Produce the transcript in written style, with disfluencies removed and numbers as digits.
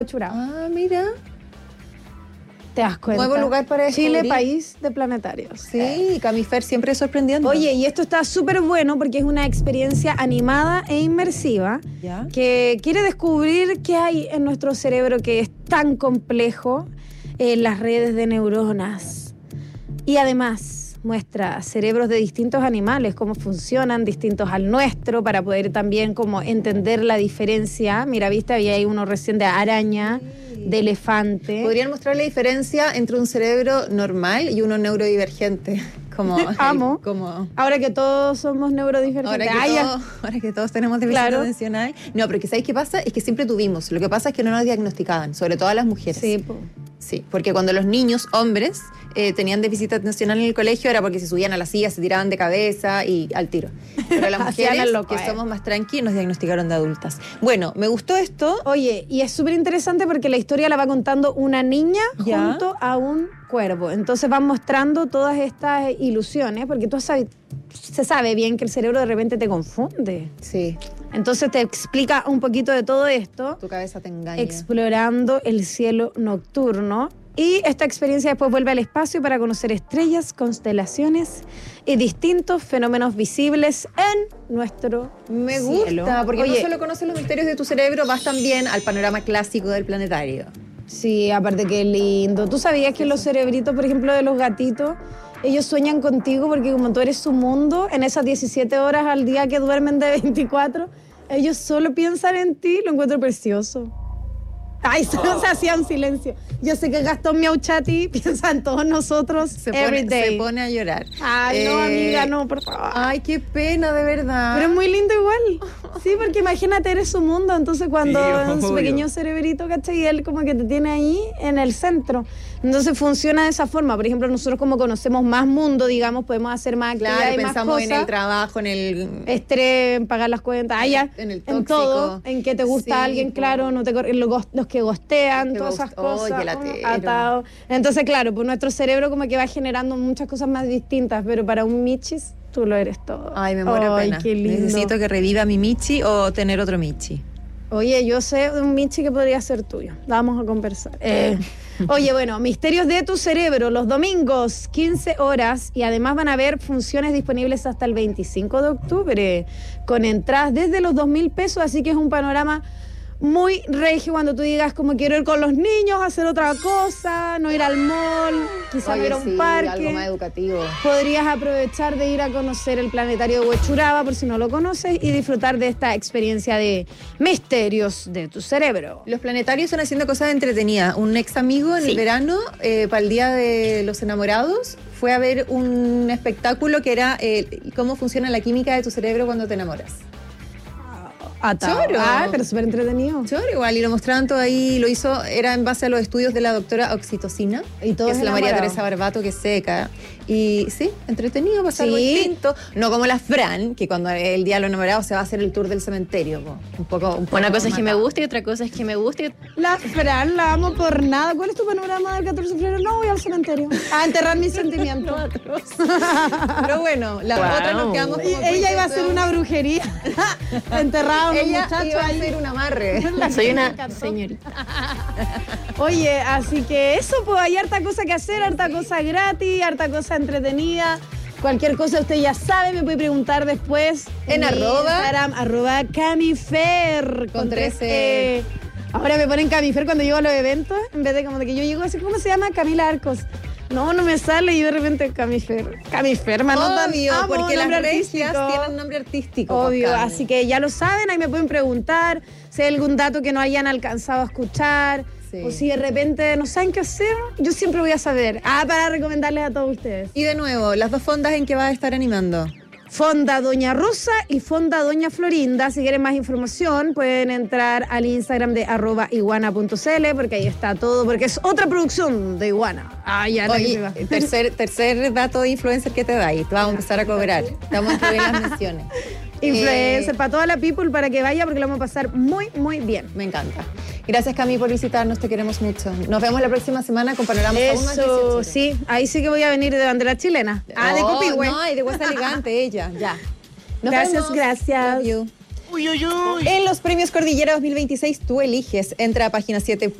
Churao. Ah, mira. ¿Te das cuenta? Nuevo lugar para descubrir. Chile, país de planetarios. Sí, Camifer siempre sorprendiendo. Oye, y esto está súper bueno porque es una experiencia animada e inmersiva ¿Ya? que quiere descubrir qué hay en nuestro cerebro que es tan complejo en las redes de neuronas. Y además muestra cerebros de distintos animales, cómo funcionan, distintos al nuestro, para poder también como entender la diferencia. Mira, viste, había ahí uno recién de araña, de elefante. ¿Podrían mostrar la diferencia entre un cerebro normal y uno neurodivergente? Como Amo. Como Ahora que todos somos neurodivergentes. ahora que todos tenemos déficit atencional. No, pero que ¿sabéis qué pasa? Es que siempre tuvimos. Lo que pasa es que no nos diagnosticaban, sobre todo a las mujeres. Sí, po. Sí, porque cuando los niños, hombres, tenían déficit atencional en el colegio era porque se subían a la silla, se tiraban de cabeza y al tiro. Pero las mujeres, que somos más tranquilos, nos diagnosticaron de adultas. Bueno, me gustó esto. Oye, y es súper interesante porque la historia la va contando una niña junto a un cuervo. Entonces van mostrando todas estas ilusiones, porque tú sabes, se sabe bien que el cerebro de repente te confunde. Sí. Entonces te explica un poquito de todo esto. Tu cabeza te engaña. Explorando el cielo nocturno. Y esta experiencia después vuelve al espacio para conocer estrellas, constelaciones y distintos fenómenos visibles en nuestro Me cielo. gusta, porque Oye, no solo conoces los misterios de tu cerebro, vas también al panorama clásico del planetario. sí, aparte que lindo. ¿Tú sabías que los cerebritos, por ejemplo, de los gatitos, ellos sueñan contigo porque como tú eres su mundo, en esas 17 horas al día que duermen de 24, ellos solo piensan en ti? Lo encuentro precioso. Ay, se hacía un silencio. Yo sé que Gastón Miauchati piensa en todos nosotros Se every day. pone a llorar. Ay, no, amiga, no, por favor. Ay, qué pena, de verdad. Pero es muy lindo igual. Sí, porque imagínate, eres su mundo. Entonces cuando Sí, en su obvio. pequeño cerebrito, ¿cachai? Y él como que te tiene ahí en el centro. Entonces funciona de esa forma. Por ejemplo, nosotros como conocemos más mundo, digamos, podemos hacer más actividades Claro, y más pensamos cosas. en el trabajo, en el... Estrés, en pagar las cuentas, en el en tóxico. todo, en que te gusta Sí, alguien, po. claro, no te los que gostean, Los que todas esas ghost- cosas, qué latero. atado. Entonces, claro, pues nuestro cerebro como que va generando muchas cosas más distintas, pero para un Michis, tú lo eres todo. Ay, me muero de pena. Qué lindo. Necesito que reviva mi Michi o tener otro Michi. Oye, yo sé de un Michi que podría ser tuyo. Vamos a conversar. Oye, bueno, Misterios de tu Cerebro, los domingos, 15 horas, y además van a haber funciones disponibles hasta el 25 de octubre, con entradas desde los 2.000 pesos, así que es un panorama muy regio cuando tú digas como quiero ir con los niños, hacer otra cosa, no ir al mall, quizás Oye, ir a un sí, parque. algo más educativo. Podrías aprovechar de ir a conocer el planetario de Huechuraba, por si no lo conoces, y disfrutar de esta experiencia de misterios de tu cerebro. Los planetarios están haciendo cosas entretenidas. Un ex amigo en el verano, para el Día de los Enamorados, fue a ver un espectáculo que era cómo funciona la química de tu cerebro cuando te enamoras. Choro. Ah, pero súper entretenido. Choro, igual, y lo mostraban todo ahí, lo hizo, era en base a los estudios de la doctora Oxitocina, Y todos que es la María enamorados. Teresa Barbato, que es seca. Y sí, entretenido, pasa algo Sí. distinto. No como la Fran, que cuando el día de los enamorados se va a hacer el tour del cementerio. Po. Un poco Una cosa es que me matado. guste y otra cosa es que me guste. La Fran, la amo por nada. ¿Cuál es tu panorama del 14 de febrero? No, voy al cementerio. A enterrar mis sentimientos. Pero bueno, la Wow. otra nos quedamos como... Ella iba a hacer una brujería. Enterraba a un Ella muchacho iba a ahí. hacer un amarre. Soy una señorita. Oye, así que eso, pues hay harta cosa que hacer, harta cosa gratis, harta cosa entretenida. Cualquier cosa usted ya sabe, me puede preguntar después. En mi arroba. Instagram, @Camifer. Con 13. Ahora me ponen Camifer cuando llego a los eventos, en vez de como de que yo llego así, ¿cómo se llama? Camila Arcos. No me sale y de repente Camifer. Camifer, me anotan. Obvio, Amo, porque las nombre regias artístico. tienen nombre artístico. Obvio, Cami. así que ya lo saben, ahí me pueden preguntar si hay algún dato que no hayan alcanzado a escuchar, Sí. o si de repente no saben qué hacer, yo siempre voy a saber. Para recomendarles a todos ustedes. Y de nuevo, las dos fondas en que vas a estar animando. Fonda Doña Rosa y Fonda Doña Florinda. Si quieren más información, pueden entrar al Instagram de @iguana.cl, porque ahí está todo, porque es otra producción de Iguana. Ya la que se Oye, va. tercer dato de influencer que te da y te vamos a empezar a cobrar. Te vamos a incluir en las menciones. Influencer para toda la people, para que vaya, porque lo vamos a pasar muy, muy bien. Me encanta. Gracias, Cami, por visitarnos. Te queremos mucho. Nos vemos la próxima semana con panoramas aún más Eso, 18. sí, ahí sí que voy a venir de bandera chilena. De Copihue. No, y de Huesa Elegante, ella, ya. Nos Gracias, vemos. gracias. Love you. Uy, uy, uy. En los premios Cordillera 2026 tú eliges. Entra a página 7.